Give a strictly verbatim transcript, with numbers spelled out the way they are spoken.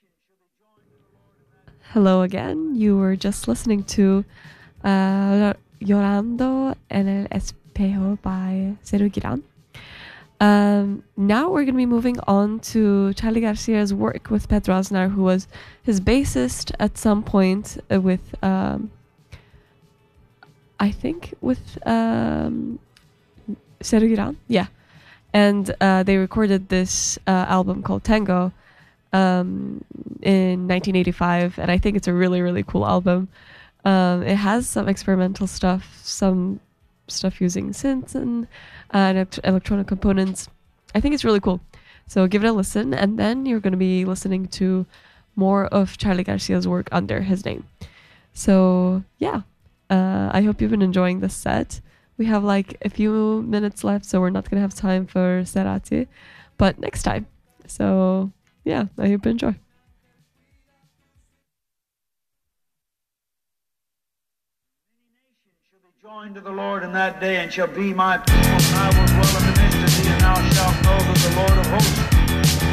Hello again. You were just listening to uh, Llorando en el Espejo by Cero Girán. Um, now we're going to be moving on to Charlie Garcia's work with Pedro Aznar, who was his bassist at some point uh, with, um, I think, with um, Cero Girán. Yeah. And uh, they recorded this uh, album called Tango um, in nineteen eighty-five, and I think it's a really, really cool album. Um, it has some experimental stuff, some stuff using synths and, uh, and electronic components. I think it's really cool. So give it a listen, and then you're going to be listening to more of Charlie Garcia's work under his name. So yeah, uh, I hope you've been enjoying this set. We have like a few minutes left, so we're not going to have time for Serati, but next time. So yeah, I hope you enjoy. Joined to the Lord in that day, and shall be my people, and I will dwell in the midst of thee, and thou shalt know that the Lord of hosts